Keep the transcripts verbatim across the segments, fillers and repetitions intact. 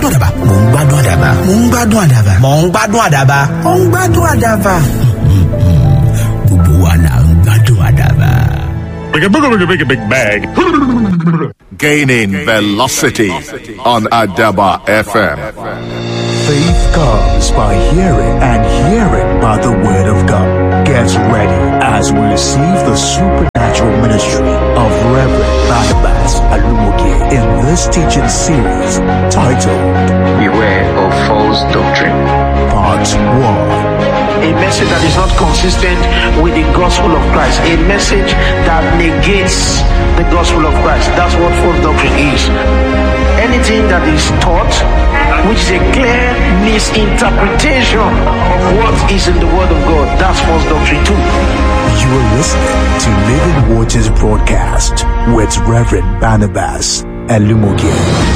Mo ń gbádùn àdàbà. Mo ń gbádùn àdàbà. Mo ń gbádùn àdàbà. Mo ń gbádùn àdàbà. Gbogbo wa là ń gbádùn àdàbà. Big, big, big, big bag. Gaining velocity on Adaba F M. Faith comes by hearing, and hearing by the word of God. Get ready as we receive the supernatural ministry of Reverend Barnabas Alumuge in this teaching series titled Beware of False Doctrine. Part one. A message that is not consistent with the gospel of Christ. A message that negates the gospel of Christ. That's what false doctrine is. Anything that is taught, which is a clear misinterpretation of what is in the word of God, that's false doctrine too. You are listening to Living Waters broadcast with Reverend Barnabas Alumuge.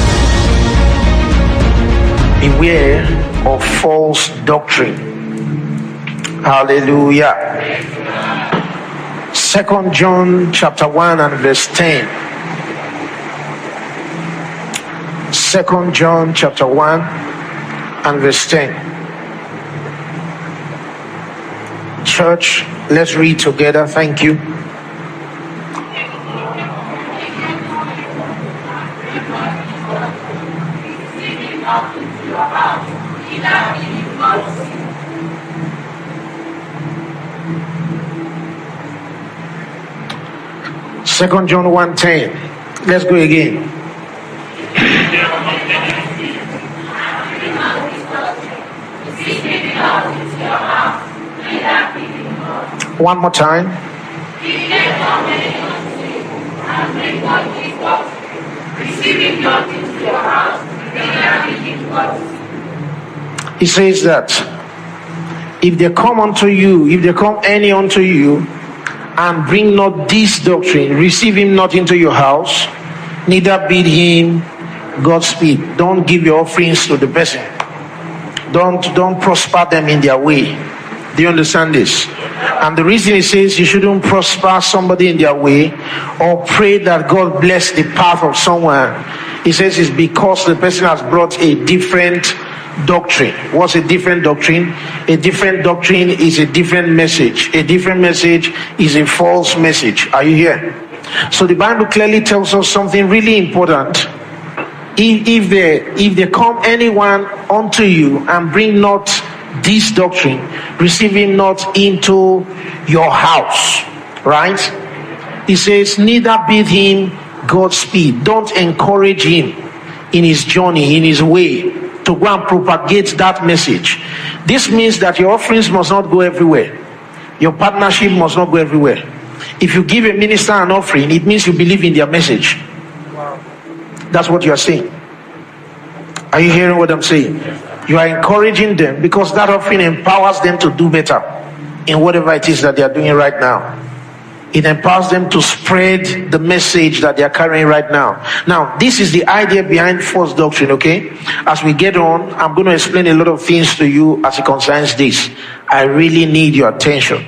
Beware of false doctrine. Hallelujah. Second John chapter one and verse ten. Second John chapter one and verse ten. Church, let's read together. Thank you. Second John one ten. Let's go again. One more time. He says that if they come unto you, if they come any unto you, and bring not this doctrine, receive him not into your house, neither bid him Godspeed. Don't give your offerings to the person. Don't don't prosper them in their way. Do you understand this? And the reason he says you shouldn't prosper somebody in their way or pray that God bless the path of someone, he says it's because the person has brought a different doctrine. What's a different doctrine? A different doctrine is a different message. A different message is a false message. Are you here? So the Bible clearly tells us something really important. If, if they if they come anyone unto you and bring not this doctrine, receive him not into your house. Right? He says, neither bid him Godspeed. Don't encourage him in his journey, in his way, to go and propagate that message. This means that your offerings must not go everywhere. Your partnership must not go everywhere. If you give a minister an offering, it means you believe in their message. Wow. That's what you are saying. Are you hearing what I'm saying? You are encouraging them because that offering empowers them to do better in whatever it is that they are doing right now. It empowers them to spread the message that they are carrying right now. Now, this is the idea behind false doctrine, okay? As we get on, I'm going to explain a lot of things to you as it concerns this. I really need your attention.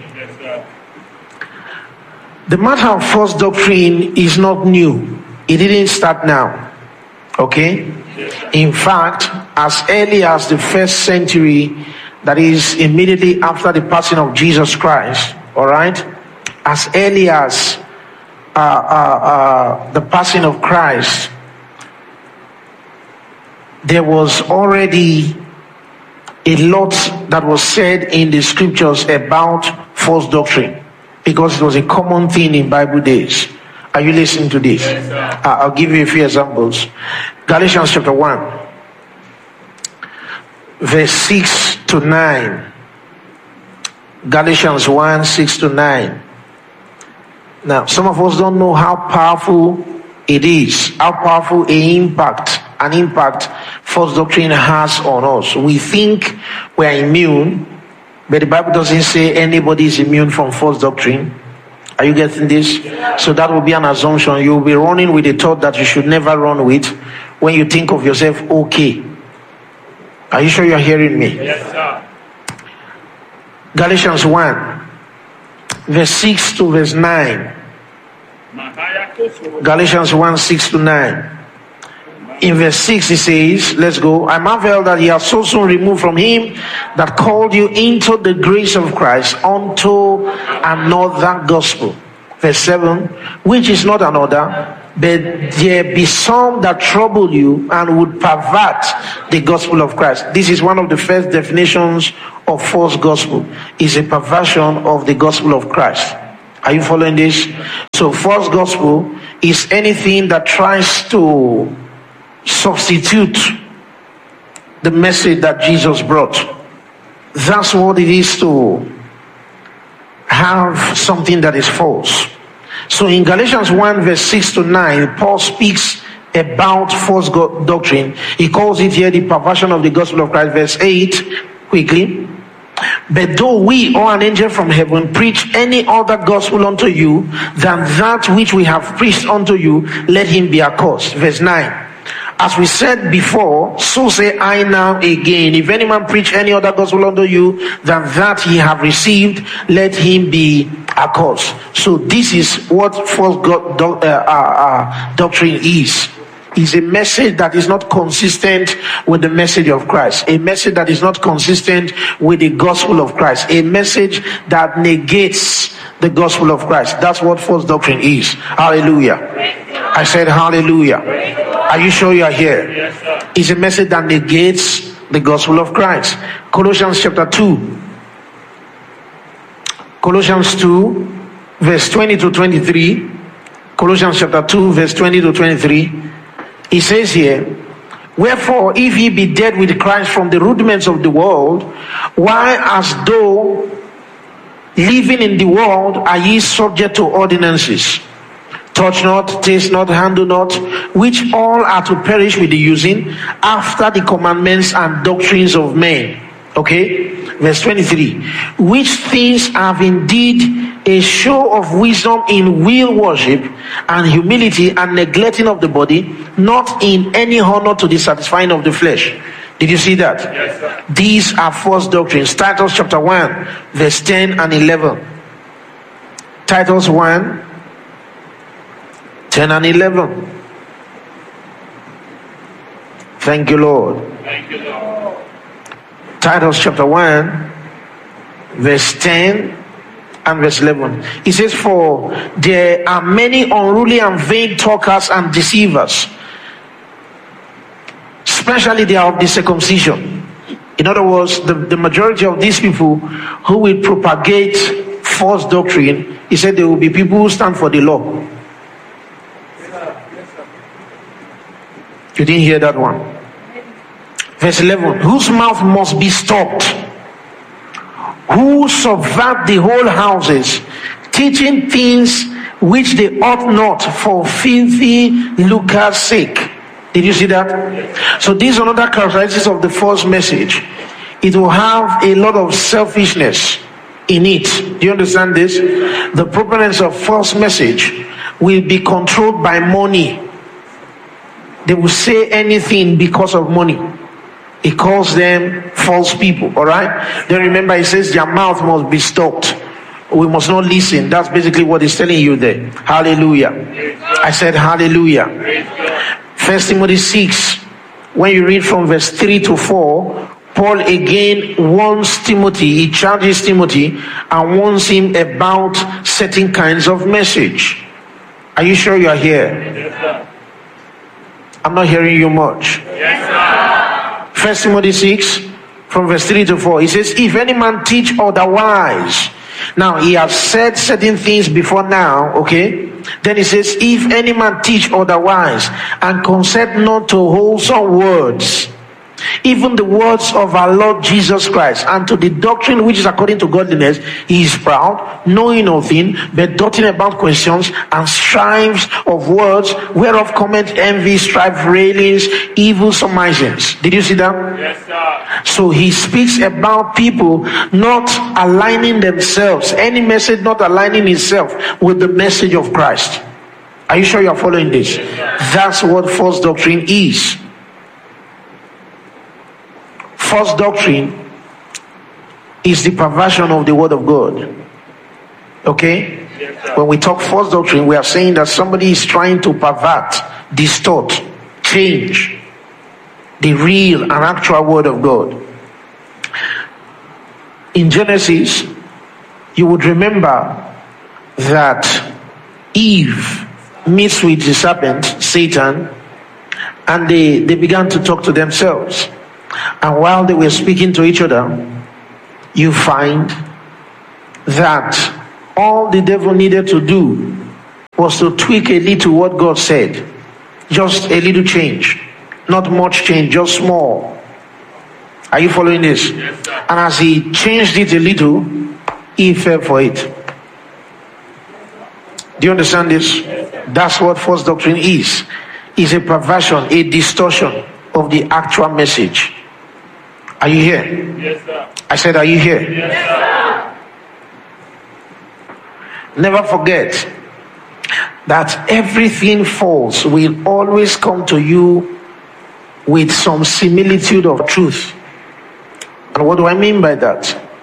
The matter of false doctrine is not new. It didn't start now, okay? In fact, as early as the first century, that is immediately after the passing of Jesus Christ, all right? As early as uh, uh, uh, the passing of Christ, there was already a lot that was said in the scriptures about false doctrine, because it was a common thing in Bible days. Are you listening to this? Yes, uh, I'll give you a few examples. Galatians chapter one, verse six to nine. Galatians one, six to nine. Now, some of us don't know how powerful it is, how powerful an impact, an impact false doctrine has on us. We think we are immune, but the Bible doesn't say anybody is immune from false doctrine. Are you getting this? So that will be an assumption. You will be running with a thought that you should never run with when you think of yourself okay. Are you sure you are hearing me? Yes, sir. Galatians one, verse six to verse nine. Galatians one, six to nine. In verse six, he says, let's go. I marvel that he has so soon removed from him that called you into the grace of Christ unto another gospel. Verse seven, which is not another, but there be some that trouble you and would pervert the gospel of Christ. This is one of the first definitions of false gospel, is a perversion of the gospel of Christ. Are you following this? So false gospel is anything that tries to substitute the message that Jesus brought. That's what it is to have something that is false. So in Galatians one verse six to nine, Paul speaks about false go- doctrine. He calls it here the perversion of the gospel of Christ. Verse eight, quickly. But though we or an angel from heaven preach any other gospel unto you than that which we have preached unto you, let him be accursed. Verse nine. As we said before, so say I now again, if any man preach any other gospel unto you than that ye have received, let him be accursed. So this is what false God, do, uh, uh, uh, doctrine is. Is a message that is not consistent with the message of Christ. A message that is not consistent with the gospel of Christ. A message that negates the gospel of Christ. That's what false doctrine is. Hallelujah. I said hallelujah. Are you sure you are here? Yes, it's a message that negates the gospel of Christ. Colossians chapter two. Colossians two, verse twenty to twenty-three. Colossians chapter two, verse twenty to twenty-three. He says here, wherefore, if ye be dead with Christ from the rudiments of the world, why as though living in the world are ye subject to ordinances? Touch not, taste not, handle not, which all are to perish with the using, after the commandments and doctrines of men. Okay, verse twenty-three. Which things have indeed a show of wisdom in will worship and humility and neglecting of the body, not in any honor to the satisfying of the flesh. Did you see that? Yes, sir. These are false doctrines. Titus chapter one, verse ten and eleven. Titus one, ten and eleven. Thank you, Lord. Thank you, Lord. Titus chapter one, verse ten and verse eleven. It says, for there are many unruly and vain talkers and deceivers, especially they are of the circumcision. In other words, the, the majority of these people who will propagate false doctrine, he said there will be people who stand for the law. You didn't hear that one. Verse eleven, whose mouth must be stopped, who subvert the whole houses, teaching things which they ought not for filthy lucre's sake. Did you see that? So these are another characteristics of the false message. It will have a lot of selfishness in it. Do you understand this? The proponents of false message will be controlled by money. They will say anything because of money. He calls them false people. All right. Then remember, he says their mouth must be stopped. We must not listen. That's basically what he's telling you there. Hallelujah. I said hallelujah. First Timothy six. When you read from verse three to four, Paul again warns Timothy. He charges Timothy and warns him about certain kinds of message. Are you sure you are here? I'm not hearing you much. First Timothy six, from verse three to four, he says, if any man teach otherwise. Now, he has said certain things before now, okay? Then he says, if any man teach otherwise, and consent not to wholesome words, even the words of our Lord Jesus Christ, and to the doctrine which is according to godliness, he is proud, knowing nothing, but doting about questions, and strives of words, whereof comment envy, strife, railings, evil surmisings. Did you see that? Yes, sir. So he speaks about people not aligning themselves, any message not aligning itself with the message of Christ. Are you sure you are following this? Yes, that's what false doctrine is. False doctrine is the perversion of the word of God. Okay? When we talk false doctrine, we are saying that somebody is trying to pervert, distort, change the real and actual word of God. In Genesis, you would remember that Eve meets with the serpent, Satan, and they, they began to talk to themselves. And while they were speaking to each other, you find that all the devil needed to do was to tweak a little what God said. Just a little change. Not much change, just small. Are you following this? Yes, sir. And as he changed it a little, he fell for it. Do you understand this? Yes, that's what false doctrine is. It's a perversion, a distortion of the actual message. Are you here? Yes, sir. I said, are you here? Yes, sir. Never forget that everything false will always come to you with some similitude of truth. And what do I mean by that?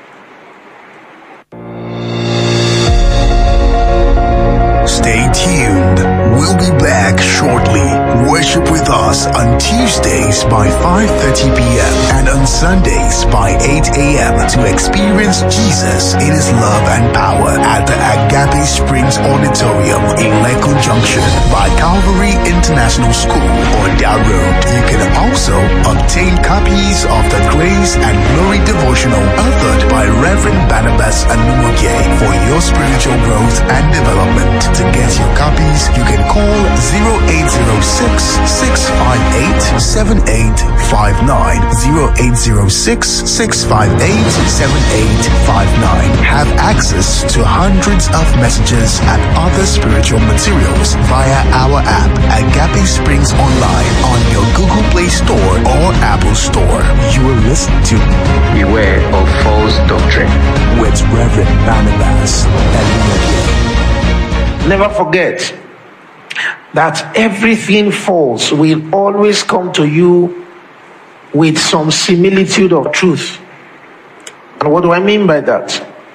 Stay tuned. We'll be back shortly. Worship with us on Tuesdays by five thirty p.m. and on Sundays by eight a.m. to experience Jesus in his love and power at the Agape Springs Auditorium in Lekko Junction by Calvary International School on that road. You can also obtain copies of the Grace and Glory devotional authored by Reverend Barnabas Anumoke for your spiritual growth and development. To get your copies, you can call zero eight zero six, six five eight, seven eight five nine, zero eight zero six, six five eight, seven eight five nine. Have access to hundreds of messages and other spiritual materials via our app, Agape Springs Online, on your Google Play Store or Apple Store. You will listen to Beware of False Doctrine with Reverend Barnabas Anumoke. Never forget that everything false will always come to you with some similitude of truth. And what do I mean by that?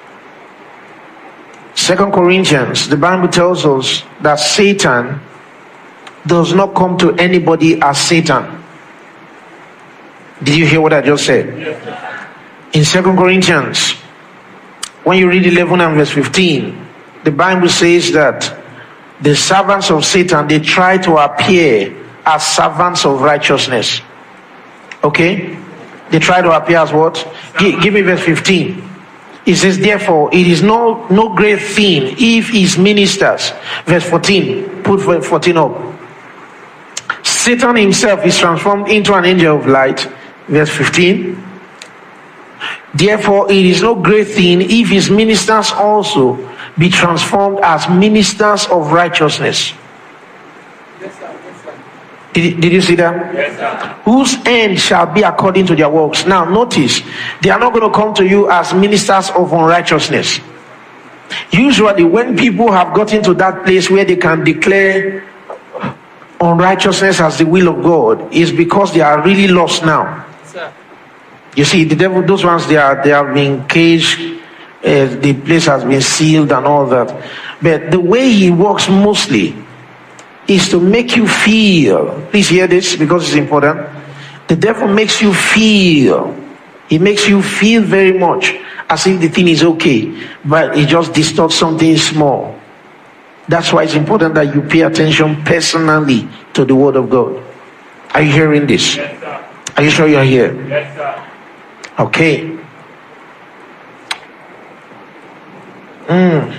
Second Corinthians, the Bible tells us that Satan does not come to anybody as Satan. Did you hear what I just said? Yes. In Second Corinthians, when you read eleven and verse fifteen, the Bible says that the servants of Satan, they try to appear as servants of righteousness. Okay? They try to appear as what? Give, give me verse fifteen. It says, therefore, it is no, no great thing if his ministers, verse fourteen, put fourteen up. Satan himself is transformed into an angel of light, verse fifteen. Therefore, it is no great thing if his ministers also be transformed as ministers of righteousness. Yes, sir. Yes, sir. Did, did you see that? Yes, sir. Whose end shall be according to their works. Now notice, they are not going to come to you as ministers of unrighteousness. Usually when people have gotten to that place where they can declare unrighteousness as the will of God, is because they are really lost now. Yes, sir. You see, the devil, those ones, they are they have been caged. Uh, the place has been sealed and all that. But the way he works mostly is to make you feel. Please hear this because it's important. The devil makes you feel. He makes you feel very much as if the thing is okay, but it just distorts something small. That's why it's important that you pay attention personally to the word of God. Are you hearing this? Yes, sir. Are you sure you're here? Yes, sir. Okay. Mm.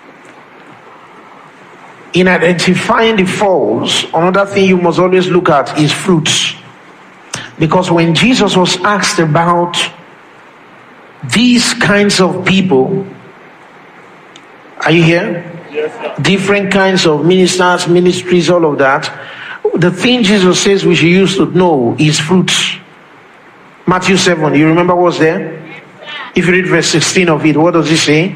In identifying the false, another thing you must always look at is fruits. Because when Jesus was asked about these kinds of people, are you here? Yes, sir. Different kinds of ministers, ministries, all of that. The thing Jesus says we should use to know is fruits. Matthew seven, you remember what's there? If you read verse sixteen of it, what does it say?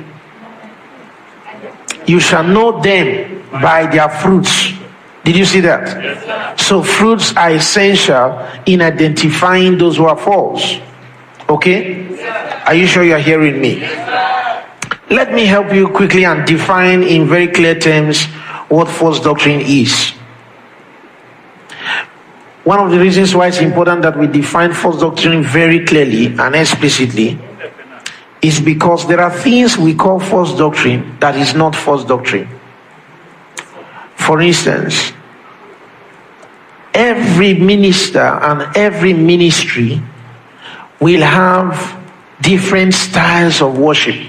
You shall know them by their fruits. Did you see that? Yes, so fruits are essential in identifying those who are false. Okay? Yes, are you sure you are hearing me? Yes, let me help you quickly and define in very clear terms what false doctrine is. One of the reasons why it's important that we define false doctrine very clearly and explicitly is because there are things we call false doctrine that is not false doctrine. For instance, every minister and every ministry will have different styles of worship.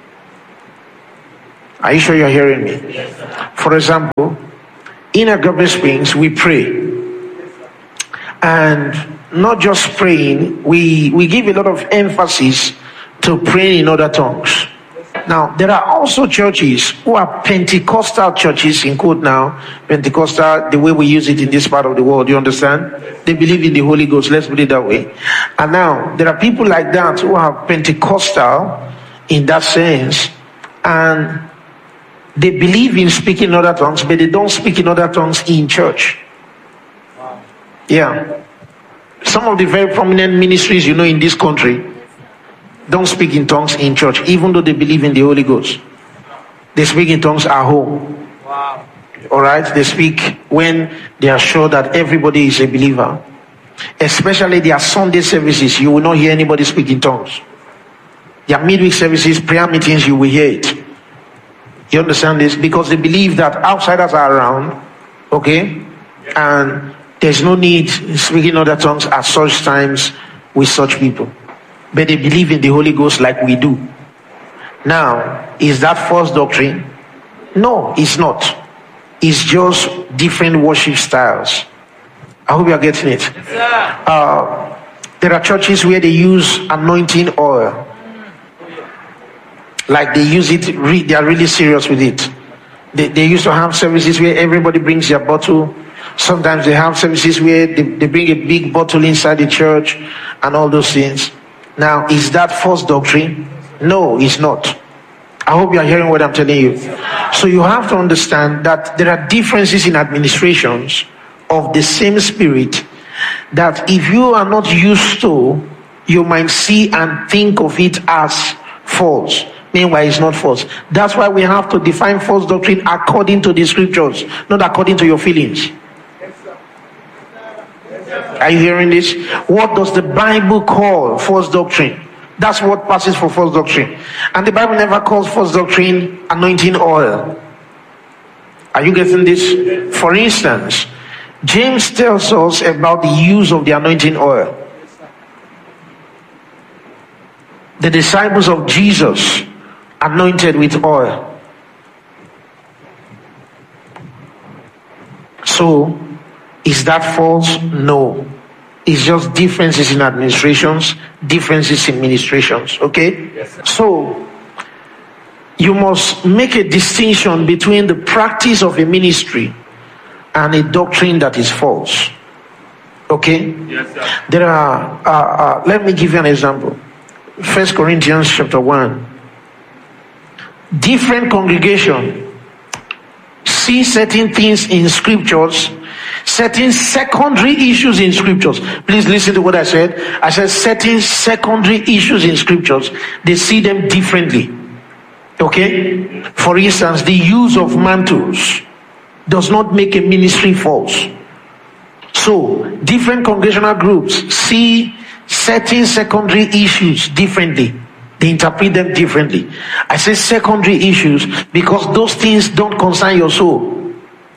Are you sure you're hearing me? For example, in Agape Springs, we pray. And not just praying, we, we give a lot of emphasis to praying in other tongues. Now, there are also churches who are Pentecostal churches, in quote now, Pentecostal, the way we use it in this part of the world, you understand? They believe in the Holy Ghost, let's put it that way. And now, there are people like that who are Pentecostal in that sense, and they believe in speaking in other tongues, but they don't speak in other tongues in church. Yeah. Some of the very prominent ministries, you know, in this country don't speak in tongues in church, even though they believe in the Holy Ghost. They speak in tongues at home. Wow. All right? They speak when they are sure that everybody is a believer. Especially their Sunday services, you will not hear anybody speak in tongues. Their midweek services, prayer meetings, you will hear it. You understand this? Because they believe that outsiders are around, okay? And there's no need speaking other tongues at such times with such people. But they believe in the Holy Ghost like we do. Now, is that false doctrine? No, it's not. It's just different worship styles. I hope you are getting it. Uh, there are churches where they use anointing oil. Like they use it, they are really serious with it. They, they used to have services where everybody brings their bottle. Sometimes they have services where they, they bring a big bottle inside the church and all those things. Now, is that false doctrine? No, it's not. I hope you are hearing what I'm telling you. So you have to understand that there are differences in administrations of the same spirit that if you are not used to, you might see and think of it as false. Meanwhile, it's not false. That's why we have to define false doctrine according to the scriptures, not according to your feelings. Are you hearing this? What does the Bible call false doctrine? That's what passes for false doctrine. And the Bible never calls false doctrine anointing oil. Are you getting this? For instance, James tells us about the use of the anointing oil. The disciples of Jesus anointed with oil. So, is that false? No. It's just differences in administrations, differences in ministrations. Okay? Yes, so, you must make a distinction between the practice of a ministry and a doctrine that is false. Okay? Yes, sir. There are, uh, uh, let me give you an example. First Corinthians chapter one. Different congregation see certain things in scriptures, certain secondary issues in scriptures. Please listen to what I said. I said certain secondary issues in scriptures, they see them differently. Okay? For instance, the use of mantles does not make a ministry false. So, different congregational groups see certain secondary issues differently. They interpret them differently. I say secondary issues because those things don't concern your soul.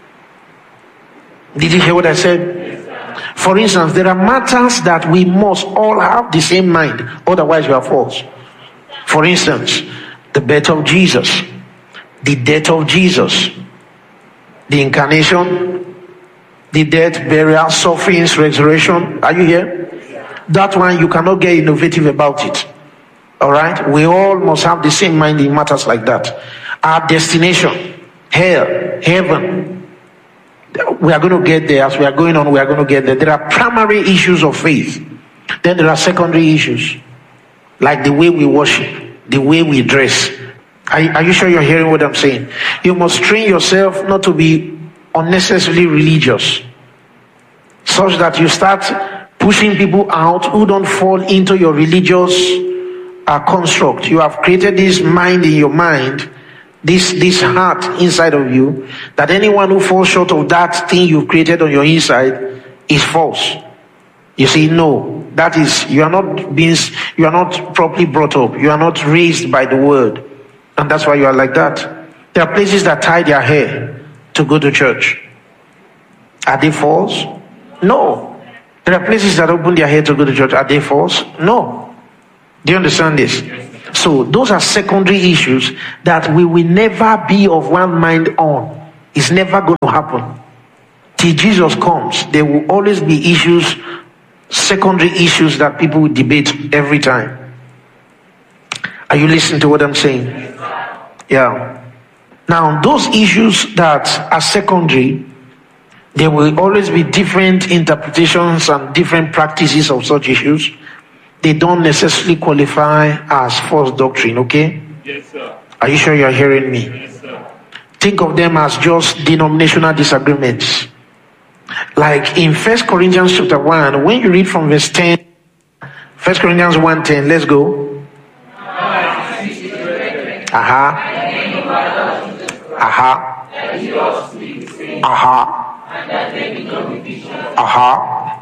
Did you hear what I said? For instance, there are matters that we must all have the same mind, otherwise we are false. For instance, the birth of Jesus, the death of Jesus, the incarnation, the death, burial, sufferings, resurrection. Are you here? That one you cannot get innovative about it. All right, we all must have the same mind in matters like that. Our destination, hell, heaven, we are going to get there. As we are going on, we are going to get there. There are primary issues of faith. Then there are secondary issues, like the way we worship, the way we dress. Are, are you sure you're hearing what I'm saying? You must train yourself not to be unnecessarily religious, such that you start pushing people out who don't fall into your religious uh, construct. You have created this mind in your mind, this this heart inside of you, that anyone who falls short of that thing you've created on your inside, is false. You see, no, that is, you are not being, you are not properly brought up. You are not raised by the word. And that's why you are like that. There are places that tie their hair to go to church. Are they false? No. There are places that open their hair to go to church. Are they false? No. Do you understand this? So those are secondary issues that we will never be of one mind on. It's never going to happen. Till Jesus comes, there will always be issues, secondary issues that people will debate every time. Are you listening to what I'm saying? Yeah. Now, those issues that are secondary, there will always be different interpretations and different practices of such issues. They don't necessarily qualify as false doctrine, okay? Yes, sir. Are you sure you're hearing me? Yes, sir. Think of them as just denominational disagreements. Like in First Corinthians chapter one, when you read from verse ten, First Corinthians one ten, let's go. Aha. Aha. Aha. Aha.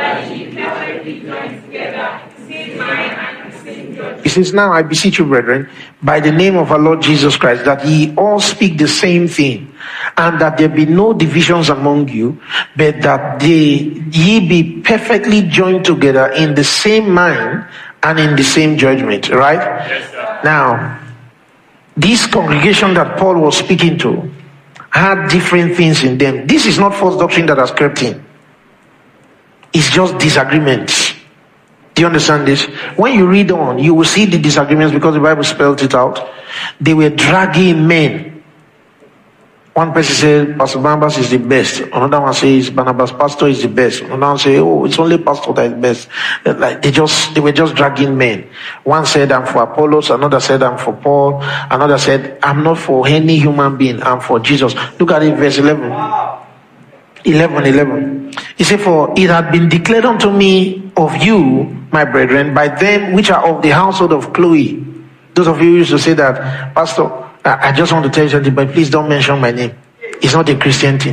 He says, now I beseech you, brethren, by the name of our Lord Jesus Christ, that ye all speak the same thing, and that there be no divisions among you, but that they, ye be perfectly joined together in the same mind and in the same judgment. Right? Yes, sir. Now, this congregation that Paul was speaking to had different things in them. This is not false doctrine that has crept in. It's just disagreements. Do you understand this? When you read on, you will see the disagreements because the Bible spelled it out. They were dragging men. One person said Pastor Barnabas is the best. Another one says Barnabas pastor is the best. Another one says, oh, it's only pastor that is best. Like they just they were just dragging men. One said I'm for Apollos, another said I'm for Paul, another said I'm not for any human being, I'm for Jesus. Look at it, verse eleven. eleven, eleven. He said, for it had been declared unto me of you, my brethren, by them which are of the household of Chloe. Those of you who used to say that, Pastor, I just want to tell you something, but please don't mention my name. It's not a Christian thing.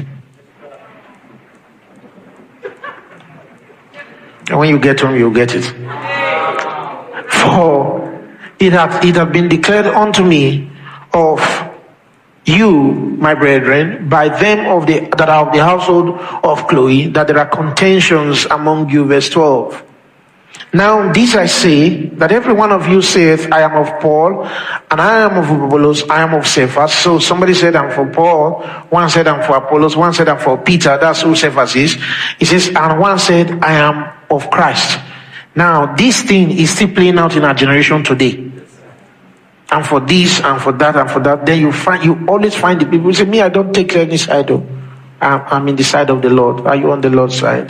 And when you get home, you'll get it. For it had, it had been declared unto me of you, my brethren, by them of the that are of the household of Chloe, that there are contentions among you. Verse twelve. Now this I say, that every one of you saith, I am of Paul, and I am of Apollos, I am of Cephas. So somebody said, I'm for Paul. One said, I'm for Apollos. One said, I'm for Peter. That's who Cephas is. He says, and one said, I am of Christ. Now this thing is still playing out in our generation today. And for this, and for that, and for that, then you find you always find the people who say, me, I don't take any side. Oh. I'm, I'm in the side of the Lord. Are you on the Lord's side?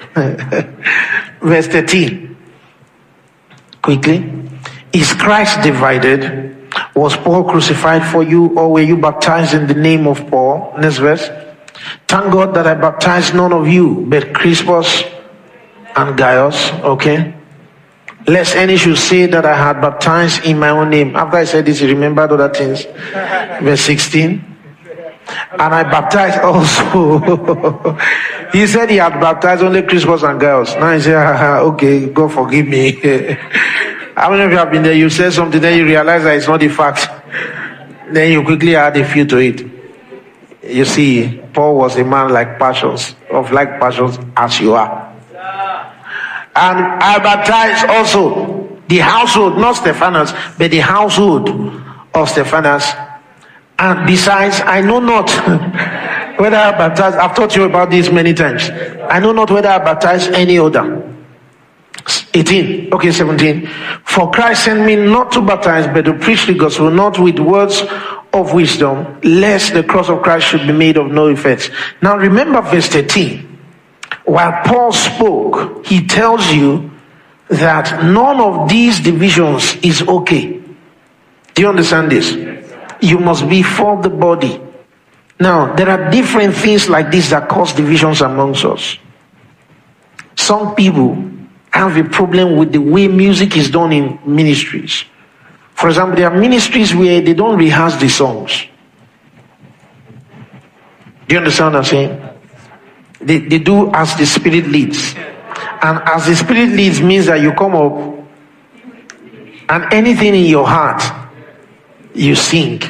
Verse thirteen. Quickly. Is Christ divided? Was Paul crucified for you, or were you baptized in the name of Paul? Next verse. Thank God that I baptized none of you, but Crispus and Gaius. Okay. Lest any should say that I had baptized in my own name. After I said this, he remembered other things. Verse sixteen. And I baptized also. He said he had baptized only Crispus and Gaius. Now he said, okay, God forgive me. How many of you have been there? You said something, then you realize that it's not the fact. Then you quickly add a few to it. You see, Paul was a man like passions, of like passions as you are. And I baptized also the household, not Stephanas, but the household of Stephanas. And besides, I know not whether I baptized, I've taught you about this many times. I know not whether I baptized any other. eighteen, okay, seventeen. For Christ sent me not to baptize, but to preach the gospel, not with words of wisdom, lest the cross of Christ should be made of no effect. Now remember verse thirteen. While Paul spoke, he tells you that none of these divisions is okay. Do you understand this? You must be for the body. Now, there are different things like this that cause divisions amongst us. Some people have a problem with the way music is done in ministries. For example, there are ministries where they don't rehearse the songs. Do you understand what I'm saying? They, they do as the Spirit leads. And as the Spirit leads means that you come up and anything in your heart, you sing.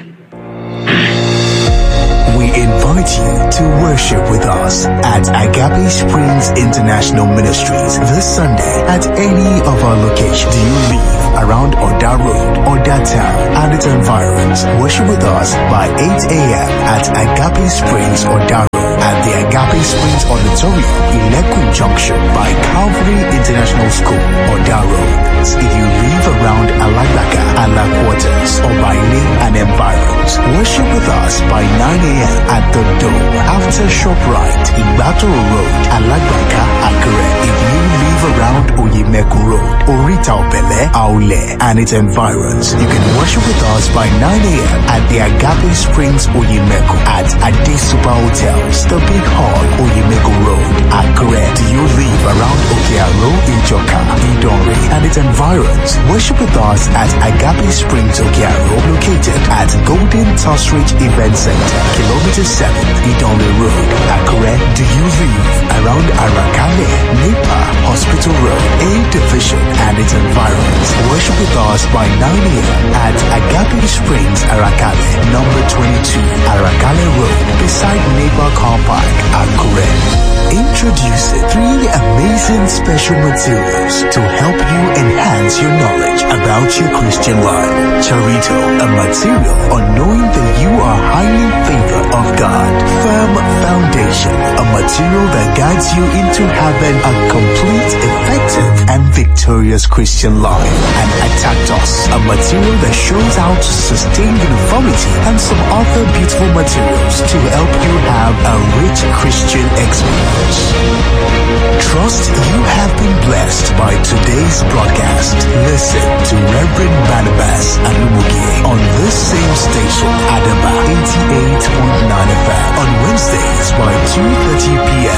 We invite you to worship with us at Agape Springs International Ministries this Sunday at any of our locations. Do you live around Oda Road, Oda Town, and its environs? Worship with us by eight a.m. at Agape Springs, Oda Road, at the Agape Springs Auditorium, Ilekun Junction by Calvary International School, Oda Road. If you live around Alagbaka, Ala Quarters, or by Lane and environs, worship with us by nine a.m. at the Dome after ShopRite, Ibato Road, Alagbaka, Akure. If you live around Oyemeku Road, Orita Opele, Aule, and its environs, you can worship with us by nine a.m. at the Agape Springs Oyemeku at Ade Super Hotels, the Big Hall, Oyemeku Road, Akure. Do you live around Okearo, Ijoka, Idonre, and its environs? Worship with us at Agape Springs Okearo, located at Golden Tusridge Event Center, Kilometer seven, Idonre Road, Akure. Do you live around Arakale, Nipa, Hospital Road, A Division, and its environs? Worship with us by nine a.m. at Agape Springs, Arakale, number twenty-two, Arakale Road, beside Neighbor Car Park, Akure. Introducing three amazing special materials to help you enhance your knowledge about your Christian life. Charito, a material on knowing that you are highly favored of God. Firm Foundation, a material that guides you into having a complete, effective, and victorious Christian life. And Atactos, a material that shows how to sustain uniformity, and some other beautiful materials to help you have a rich Christian experience. Trust you have been blessed by today's broadcast. Listen to Reverend Barnabas Alumugie on this same station, Adaba eighty-eight point nine F M, on Wednesdays by two